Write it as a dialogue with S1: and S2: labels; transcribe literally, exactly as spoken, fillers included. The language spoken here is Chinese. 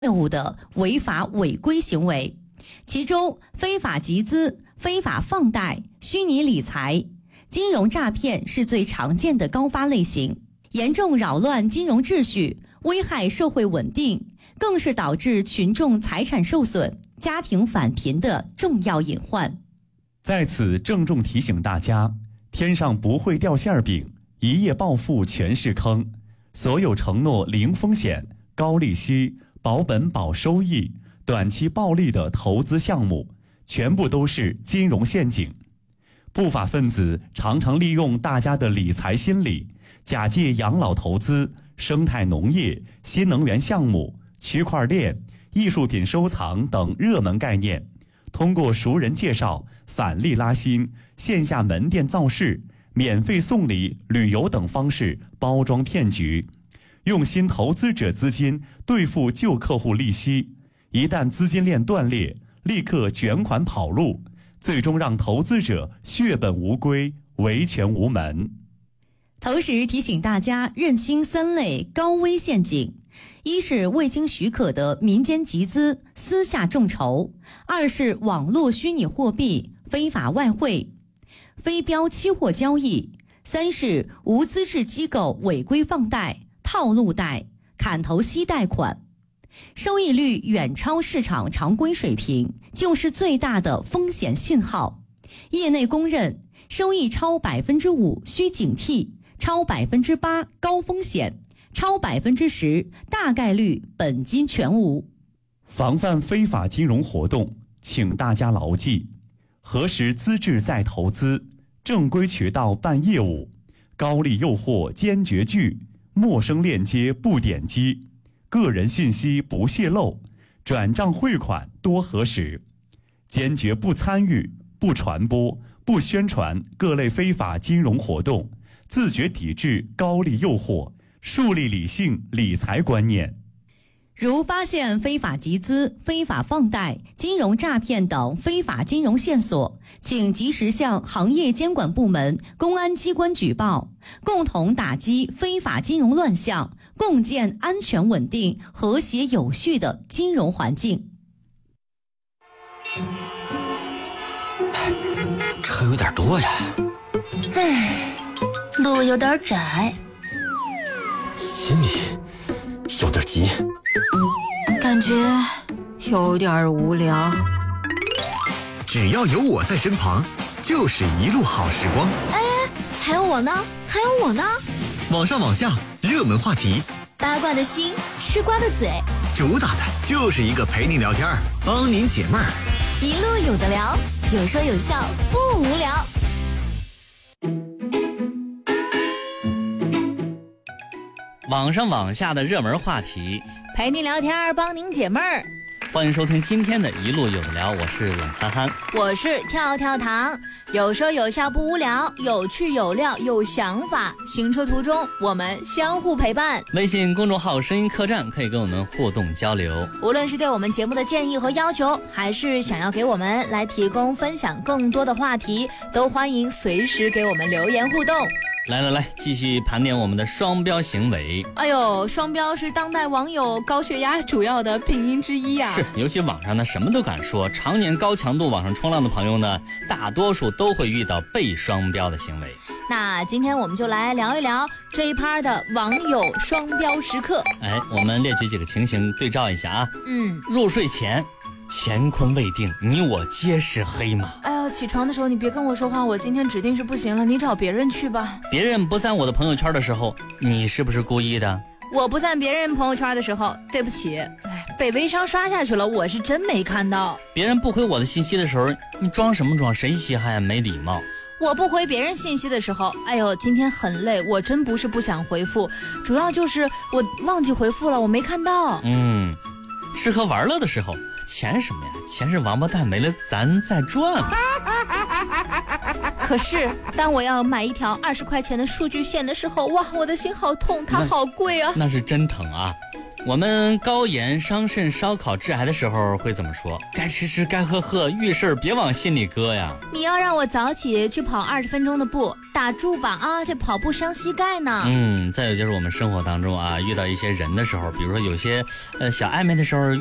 S1: 务的违法违规行为，其中非法集资、非法放贷、虚拟理财、金融诈骗是最常见的高发类型，严重扰乱金融秩序，危害社会稳定，更是导致群众财产受损、家庭返贫的重要隐患。
S2: 在此郑重提醒大家，天上不会掉馅饼，一夜暴富全是坑，所有承诺零风险、高利息、保本保收益、短期暴利的投资项目，全部都是金融陷阱。不法分子常常利用大家的理财心理，假借养老投资、生态农业、新能源项目、区块链、艺术品收藏等热门概念，通过熟人介绍、返利拉新、线下门店造势、免费送礼、旅游等方式包装骗局，用新投资者资金兑付旧客户利息，一旦资金链断裂，立刻卷款跑路，最终让投资者血本无归，维权无门。
S1: 同时提醒大家认清三类高危陷阱：一是未经许可的民间集资、私下众筹；二是网络虚拟货币、非法外汇、非标期货交易；三是无资质机构违规放贷、套路贷、砍头息贷款，收益率远超市场常规水平，就是最大的风险信号。业内公认，收益超百分之五需警惕，超百分之八高风险，超百分之十大概率本金全无。
S2: 防范非法金融活动，请大家牢记：核实资质再投资，正规渠道办业务，高利诱惑坚决拒，陌生链接不点击，个人信息不泄露，转账汇款多核实，坚决不参与、不传播、不宣传各类非法金融活动，自觉抵制高利诱惑，树立理性理财观念。
S1: 如发现非法集资、非法放贷、金融诈骗等非法金融线索，请及时向行业监管部门、公安机关举报，共同打击非法金融乱象，共建安全稳定、和谐有序的金融环境。
S3: 车有点多呀，
S4: 唉，路有点窄，
S3: 心里有点急，
S4: 感觉有点无聊。
S3: 只要有我在身旁，就是一路好时光。
S4: 哎，还有我呢，还有我呢。
S3: 网上网下，热门话题，
S4: 八卦的心，吃瓜的嘴，
S3: 主打的就是一个陪您聊天，帮您解闷儿。
S4: 一路有的聊，有说有笑，不无聊。
S5: 网上网下的热门话题，
S4: 陪您聊天，帮您解闷儿。
S5: 欢迎收听今天的一路有的聊，我是冷憨憨，
S4: 我是跳跳糖，有说有笑不无聊，有趣有料有想法，行车途中我们相互陪伴。
S5: 微信公众号声音客栈可以跟我们互动交流，
S4: 无论是对我们节目的建议和要求，还是想要给我们来提供分享更多的话题，都欢迎随时给我们留言互动。
S5: 来来来，继续盘点我们的双标行为。
S4: 哎呦，双标是当代网友高血压主要的病因之一啊。
S5: 是，尤其网上呢什么都敢说，常年高强度网上冲浪的朋友呢，大多数都会遇到被双标的行为。
S4: 那今天我们就来聊一聊这一趴的网友双标时刻。
S5: 哎，我们列举几个情形对照一下啊。
S4: 嗯，
S5: 入睡前乾坤未定，你我皆是黑马。
S4: 哎呀，起床的时候你别跟我说话，我今天指定是不行了，你找别人去吧。
S5: 别人不赞我的朋友圈的时候，你是不是故意的？
S4: 我不赞别人朋友圈的时候，对不起，哎，被微商刷下去了，我是真没看到。
S5: 别人不回我的信息的时候，你装什么装？谁稀罕呀？没礼貌。
S4: 我不回别人信息的时候，哎呦，今天很累，我真不是不想回复，主要就是我忘记回复了，我没看到。
S5: 嗯，吃喝玩乐的时候，钱什么呀？钱是王八蛋，没了咱再赚。
S4: 可是当我要买一条二十块钱的数据线的时候，哇，我的心好痛，它好贵啊。
S5: 那是真疼啊。 我们高盐伤肾烧烤致癌的时候会怎么说？该吃吃该喝喝，遇事儿别往心里搁呀。
S4: 你要让我早起去跑二十分钟的步，打住吧啊！这跑步伤膝盖呢。
S5: 嗯，再有就是我们生活当中啊，遇到一些人的时候，比如说有些呃小暧昧的时候。